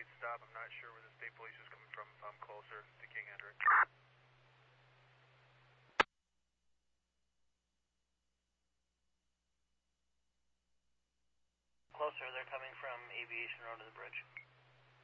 straight stop. I'm not sure where the state police is coming from if I'm closer to King Hendrik. Closer, they're coming from Aviation Road to the bridge.